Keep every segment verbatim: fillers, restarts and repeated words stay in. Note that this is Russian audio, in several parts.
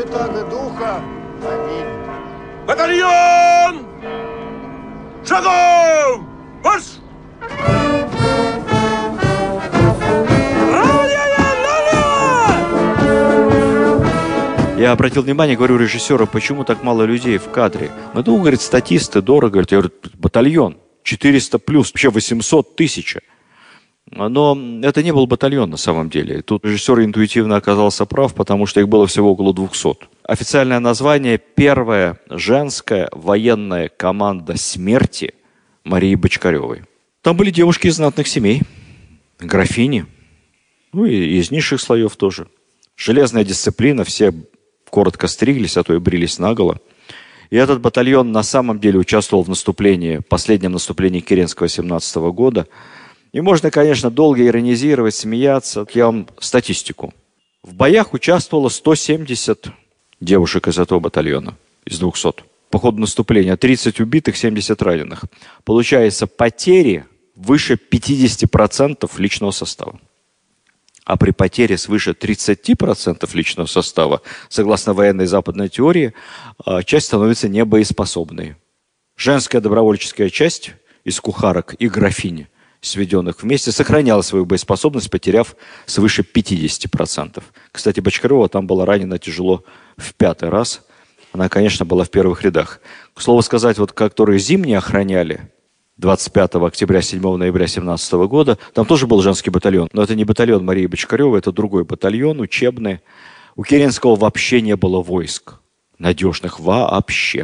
Святаго Духа. Аминь. Батальон! Шагом! Марш! Я обратил внимание, говорю режиссеру, почему так мало людей в кадре. Ну, это, говорит, статисты, дорого. Я говорю, батальон, четыреста плюс, вообще восемьсот тысяч. Но это не был батальон на самом деле. Тут режиссер интуитивно оказался прав, потому что их было всего около двухсот. Официальное название – первая женская военная команда смерти Марии Бочкаревой. Там были девушки из знатных семей, графини, ну и из низших слоев тоже. Железная дисциплина, все коротко стриглись, а то и брились наголо. И этот батальон на самом деле участвовал в наступлении, последнем наступлении Керенского семнадцатого года. И можно, конечно, долго иронизировать, смеяться. Я вам статистику. В боях участвовало сто семьдесят девушек из этого батальона, из двухсот. По ходу наступления тридцать убитых, семьдесят раненых. Получается, потери выше пятидесяти процентов личного состава. А при потере свыше тридцати процентов личного состава, согласно военной западной теории, часть становится небоеспособной. Женская добровольческая часть из кухарок и графини, сведенных вместе, сохраняла свою боеспособность, потеряв свыше пятидесяти процентов. Кстати, Бочкарева там была ранена тяжело в пятый раз. Она, конечно, была в первых рядах. К слову сказать, вот которые зимние охраняли, двадцать пятого октября, седьмого ноября семнадцатого года, там тоже был женский батальон. Но это не батальон Марии Бочкаревой, это другой батальон, учебный. У Керенского вообще не было войск надежных вообще.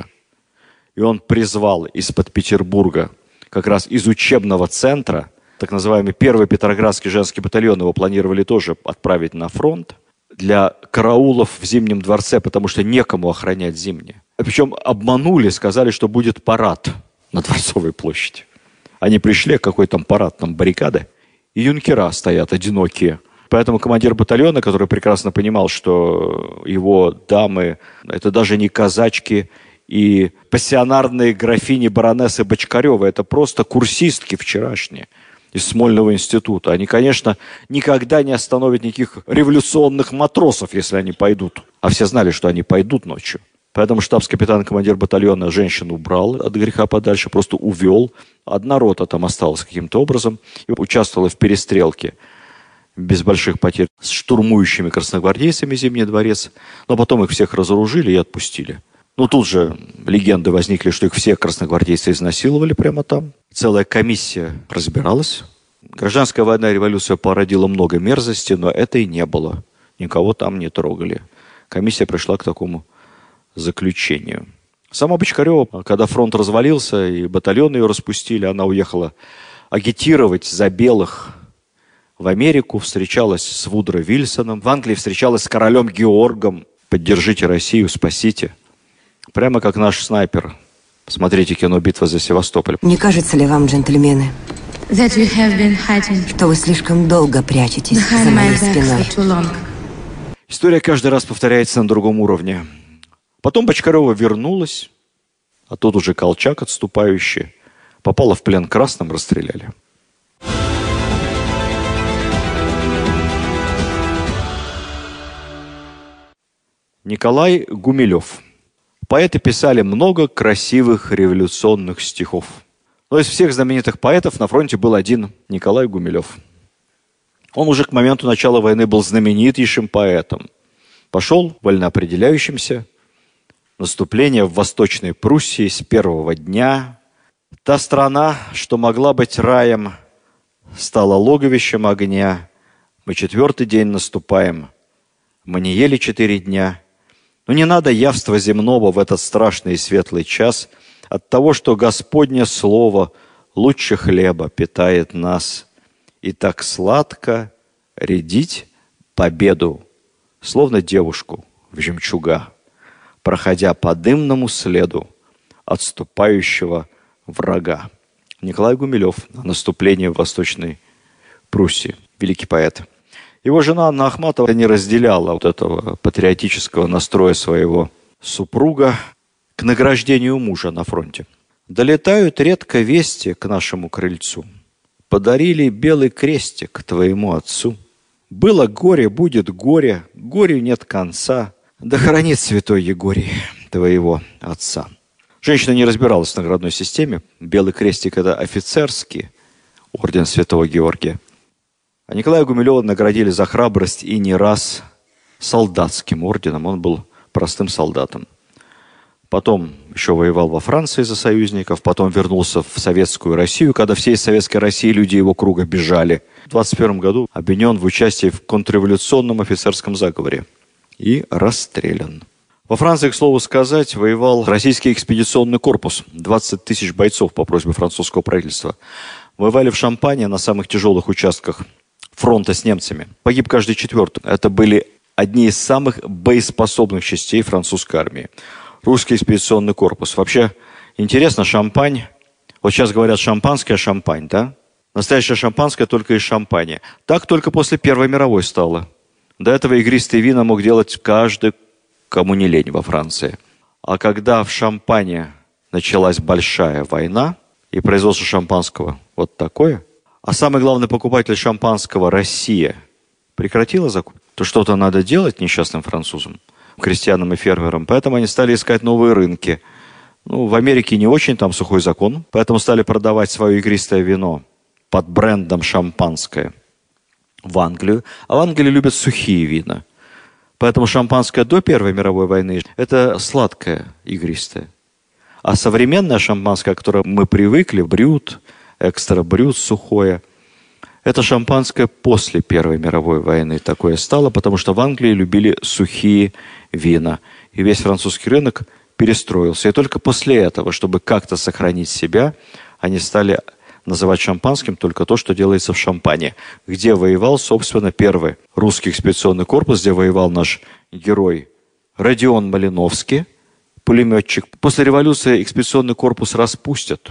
И он призвал из-под Петербурга, как раз из учебного центра, так называемый первый Петроградский женский батальон, его планировали тоже отправить на фронт для караулов в Зимнем дворце, потому что некому охранять зимнее. Причем обманули, сказали, что будет парад на Дворцовой площади. Они пришли, а какой там парад, там баррикады. И юнкера стоят одинокие. Поэтому командир батальона, который прекрасно понимал, что его дамы, это даже не казачки и пассионарные графини баронессы Бочкаревы, это просто курсистки вчерашние из Смольного института. Они, конечно, никогда не остановят никаких революционных матросов, если они пойдут. А все знали, что они пойдут ночью. Поэтому штабс-капитан, командир батальона женщину убрал от греха подальше, просто увел. Одна рота там осталась каким-то образом и участвовала в перестрелке без больших потерь с штурмующими красногвардейцами Зимний дворец. Но потом их всех разоружили и отпустили. Ну, тут же легенды возникли, что их всех красногвардейцы изнасиловали прямо там. Целая комиссия разбиралась. Гражданская война и революция породила много мерзости, но это и не было. Никого там не трогали. Комиссия пришла к такому заключению. Сама Бочкарева, когда фронт развалился и батальон ее распустили, она уехала агитировать за белых в Америку, встречалась с Вудро Вильсоном, в Англии встречалась с королем Георгом. «Поддержите Россию, спасите». Прямо как наш снайпер. Посмотрите кино «Битва за Севастополь». Не кажется ли вам, джентльмены, что вы слишком долго прячетесь за моей спиной? История каждый раз повторяется на другом уровне. Потом Бочкарева вернулась, а тут уже Колчак отступающий. Попала в плен красным, расстреляли. Николай Гумилев. Поэты писали много красивых революционных стихов. Но из всех знаменитых поэтов на фронте был один Николай Гумилев. Он уже к моменту начала войны был знаменитейшим поэтом. Пошел вольноопределяющимся. Наступление в Восточной Пруссии с первого дня. Та страна, что могла быть раем, стала логовищем огня. Мы четвертый день наступаем. Мы не ели четыре дня. Но не надо явства земного в этот страшный и светлый час от того, что Господне слово лучше хлеба питает нас. И так сладко рядить победу, словно девушку в жемчуга, проходя по дымному следу отступающего врага. Николай Гумилев о наступлении в Восточной Пруссии. Великий поэт. Его жена Анна Ахматова не разделяла вот этого патриотического настроя своего супруга к награждению мужа на фронте. «Долетают редко вести к нашему крыльцу. Подарили белый крестик твоему отцу. Было горе, будет горе, горю нет конца. Да хранит святой Егорий твоего отца. Женщина не разбиралась в наградной системе. Белый крестик – это офицерский орден Святого Георгия. А Николая Гумилева наградили за храбрость и не раз солдатским орденом. Он был простым солдатом. Потом еще воевал во Франции за союзников, потом вернулся в Советскую Россию, когда все из Советской России люди его круга бежали. В двадцать первом году обвинен в участии в контрреволюционном офицерском заговоре и расстрелян. Во Франции, к слову сказать, воевал российский экспедиционный корпус. двадцать тысяч бойцов по просьбе французского правительства. Воевали в Шампане на самых тяжелых участках фронта с немцами. Погиб каждый четвертый. Это были одни из самых боеспособных частей французской армии. Русский экспедиционный корпус. Вообще, интересно, Шампань. Вот сейчас говорят шампанское, а Шампань, да? Настоящее шампанское только из Шампани. Так только после Первой мировой стало. До этого игристые вина мог делать каждый, кому не лень во Франции. А когда в Шампане началась большая война, и производство шампанского вот такое, а самый главный покупатель шампанского, Россия, прекратила закуп, то что-то надо делать несчастным французам, крестьянам и фермерам. Поэтому они стали искать новые рынки. Ну, в Америке не очень, там сухой закон, поэтому стали продавать свое игристое вино под брендом шампанское в Англию. А в Англии любят сухие вина. Поэтому шампанское до Первой мировой войны – это сладкое игристое. А современное шампанское, к которому мы привыкли, брют, экстра брют, сухое, это шампанское после Первой мировой войны такое стало, потому что в Англии любили сухие вина. И весь французский рынок перестроился. И только после этого, чтобы как-то сохранить себя, они стали называть шампанским только то, что делается в Шампане, где воевал, собственно, первый русский экспедиционный корпус, где воевал наш герой Родион Малиновский, пулеметчик. После революции экспедиционный корпус распустят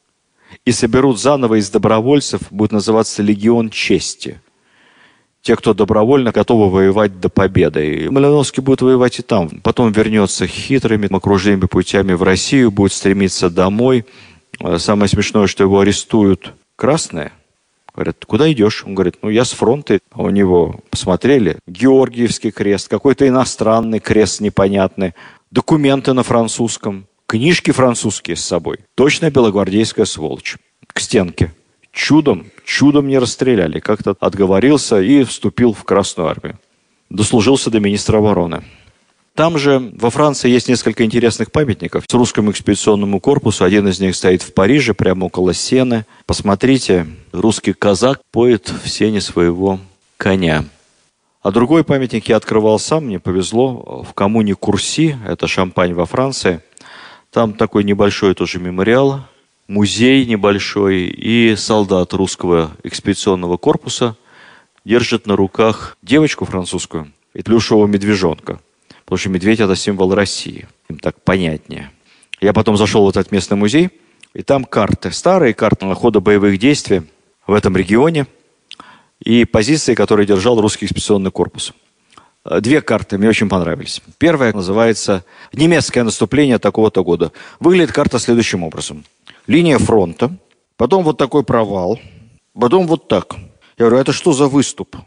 и соберут заново из добровольцев, будет называться «Легион чести». Те, кто добровольно готовы воевать до победы. И Малиновский будет воевать и там. Потом вернется хитрыми окружными путями в Россию, будет стремиться домой. Самое смешное, что его арестуют красные. Говорят, куда идешь? Он говорит, ну я с фронта. А у него, посмотрели, Георгиевский крест, какой-то иностранный крест непонятный, документы на французском, книжки французские с собой. Точно белогвардейская сволочь. К стенке. Чудом, чудом не расстреляли. Как-то отговорился и вступил в Красную армию. Дослужился до министра обороны. Там же во Франции есть несколько интересных памятников с русскому экспедиционному корпусу. Один из них стоит в Париже, прямо около Сены. Посмотрите, русский казак поет в сене своего коня. А другой памятник я открывал сам, мне повезло, в коммуне Курси, это Шампань во Франции. Там такой небольшой тоже мемориал, музей небольшой, и солдат русского экспедиционного корпуса держит на руках девочку французскую и плюшевого медвежонка. Потому что медведь – это символ России. Им так понятнее. Я потом зашел в этот местный музей, и там карты, старые карты хода боевых действий в этом регионе и позиции, которые держал русский экспедиционный корпус. Две карты мне очень понравились. Первая называется «Немецкое наступление такого-то года». Выглядит карта следующим образом. Линия фронта, потом вот такой провал, потом вот так. Я говорю, это что за выступ?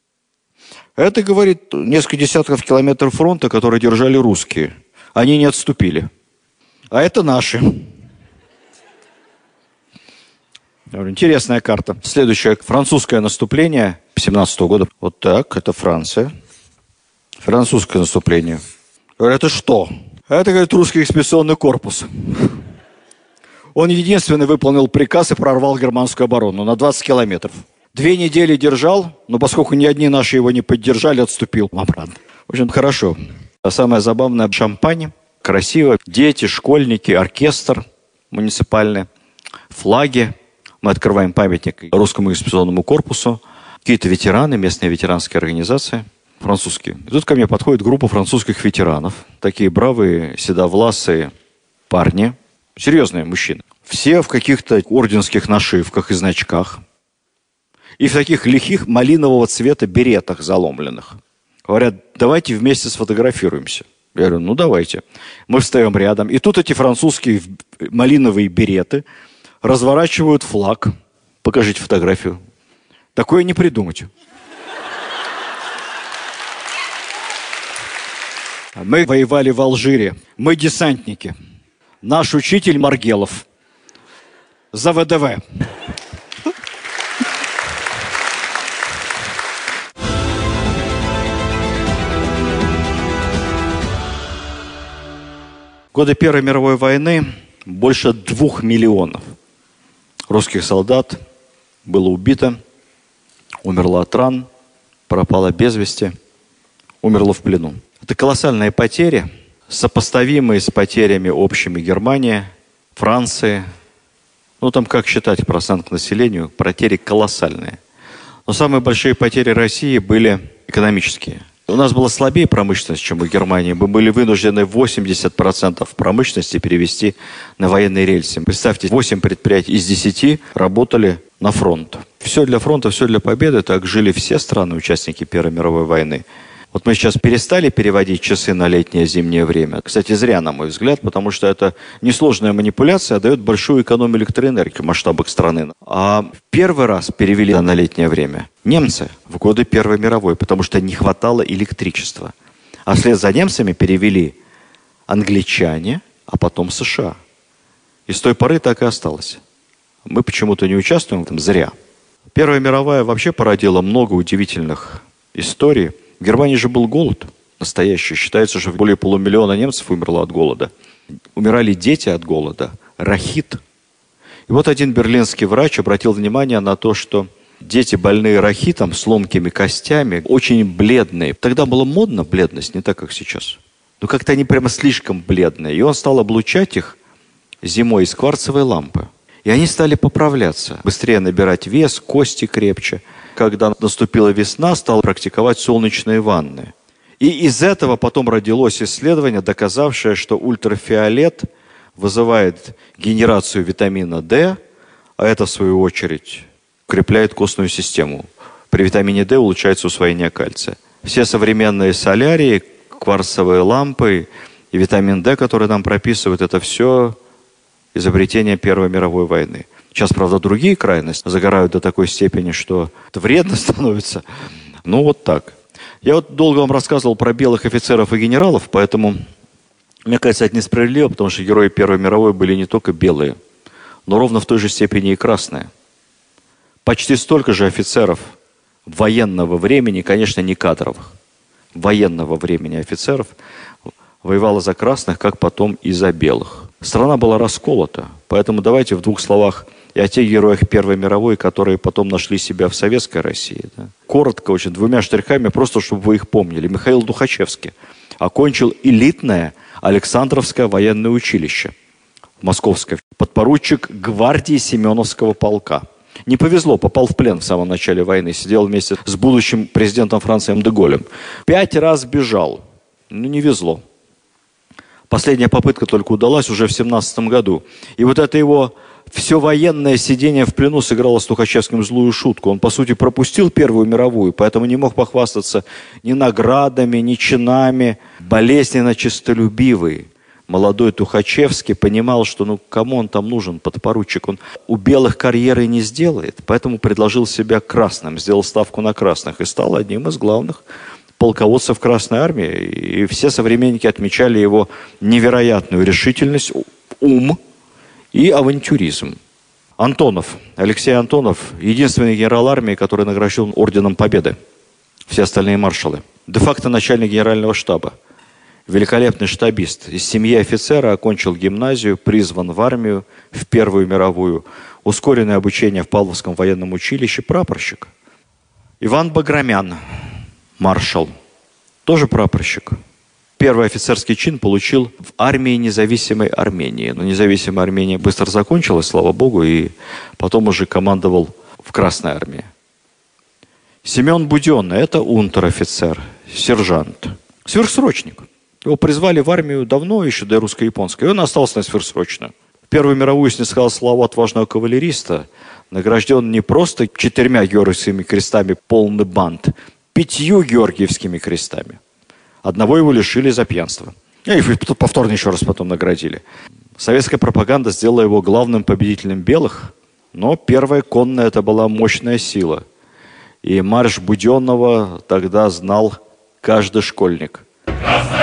Это, говорит, несколько десятков километров фронта, которые держали русские. Они не отступили. А это наши. Интересная карта. Следующее. Французское наступление семнадцатого года. Вот так. Это Франция. Французское наступление. Говорю, это что? Это, говорит, русский экспедиционный корпус. Он единственный выполнил приказ и прорвал германскую оборону на двадцать километров. Две недели держал, но поскольку ни одни наши его не поддержали, отступил обратно. В общем, хорошо. А самое забавное – Шампань. Красиво. Дети, школьники, оркестр муниципальный, флаги. Мы открываем памятник русскому экспедиционному корпусу. Какие-то ветераны, местные ветеранские организации, французские. И тут ко мне подходит группа французских ветеранов. Такие бравые, седовласые парни. Серьезные мужчины. Все в каких-то орденских нашивках и значках. И в таких лихих малинового цвета беретах заломленных. Говорят, давайте вместе сфотографируемся. Я говорю, ну давайте. Мы встаем рядом. И тут эти французские малиновые береты разворачивают флаг. Покажите фотографию. Такое не придумать. Мы воевали в Алжире. Мы десантники. Наш учитель Маргелов. За ВДВ. В годы Первой мировой войны больше двух миллионов русских солдат было убито, умерло от ран, пропало без вести, умерло в плену. Это колоссальные потери, сопоставимые с потерями общими Германии, Франции. Ну, там как считать процент к населению, потери колоссальные. Но самые большие потери России были экономические. У нас была слабее промышленность, чем у Германии. Мы были вынуждены восемьдесят процентов промышленности перевести на военные рельсы. Представьте, восемь предприятий из десяти работали на фронт. Все для фронта, все для победы. Так жили все страны, участники Первой мировой войны. Вот мы сейчас перестали переводить часы на летнее зимнее время. Кстати, зря, на мой взгляд, потому что это несложная манипуляция, а дает большую экономию электроэнергии в масштабах страны. А первый раз перевели на летнее время немцы в годы Первой мировой, потому что не хватало электричества. А вслед за немцами перевели англичане, а потом США. И с той поры так и осталось. Мы почему-то не участвуем в этом зря. Первая мировая вообще породила много удивительных историй. В Германии же был голод настоящий. Считается, что более полумиллиона немцев умерло от голода. Умирали дети от голода. Рахит. И вот один берлинский врач обратил внимание на то, что дети, больные рахитом, с ломкими костями, очень бледные. Тогда было модно бледность, не так, как сейчас. Но как-то они прямо слишком бледные. И он стал облучать их зимой из кварцевой лампы. И они стали поправляться. Быстрее набирать вес, кости крепче. Когда наступила весна, стал практиковать солнечные ванны. И из этого потом родилось исследование, доказавшее, что ультрафиолет вызывает генерацию витамина D, а это, в свою очередь, укрепляет костную систему. При витамине D улучшается усвоение кальция. Все современные солярии, кварцевые лампы и витамин D, который нам прописывают, это все изобретение Первой мировой войны. Сейчас, правда, другие крайности загорают до такой степени, что это вредно становится. Ну, вот так. Я вот долго вам рассказывал про белых офицеров и генералов, поэтому, мне кажется, это несправедливо, потому что герои Первой мировой были не только белые, но ровно в той же степени и красные. Почти столько же офицеров военного времени, конечно, не кадровых, военного времени офицеров воевало за красных, как потом и за белых. Страна была расколота, поэтому давайте в двух словах и о тех героях Первой мировой, которые потом нашли себя в Советской России. Да? Коротко, очень, двумя штрихами, просто чтобы вы их помнили. Михаил Тухачевский окончил элитное Александровское военное училище московское. Подпоручик гвардии Семеновского полка. Не повезло, попал в плен в самом начале войны. Сидел вместе с будущим президентом Франции де Голлем. Пять раз бежал. Ну, не везло. Последняя попытка только удалась уже в семнадцатом году. И вот это его все военное сидение в плену сыграло с Тухачевским злую шутку. Он, по сути, пропустил Первую мировую, поэтому не мог похвастаться ни наградами, ни чинами. Болезненно честолюбивый молодой Тухачевский понимал, что ну кому он там нужен, подпоручик. Он у белых карьеры не сделает, поэтому предложил себя красным, сделал ставку на красных и стал одним из главных полководцев Красной Армии. И все современники отмечали его невероятную решительность, ум и авантюризм. Антонов, Алексей Антонов, единственный генерал армии, который награжден орденом Победы. Все остальные маршалы. Де-факто начальник генерального штаба. Великолепный штабист. Из семьи офицера окончил гимназию, призван в армию в Первую мировую. Ускоренное обучение в Павловском военном училище, прапорщик. Иван Баграмян, маршал, тоже прапорщик. Первый офицерский чин получил в армии независимой Армении. Но независимая Армения быстро закончилась, слава богу, и потом уже командовал в Красной армии. Семен Буденный – это унтер-офицер, сержант, сверхсрочник. Его призвали в армию давно, еще до русско-японской, и он остался на сверхсрочно. В Первую мировую снискал славу отважного кавалериста, награжден не просто четырьмя георгиевскими крестами полный бант, пятью георгиевскими крестами. Одного его лишили за пьянство. И повторно еще раз потом наградили. Советская пропаганда сделала его главным победителем белых, но первая конная это была мощная сила. И марш Буденного тогда знал каждый школьник. Красная!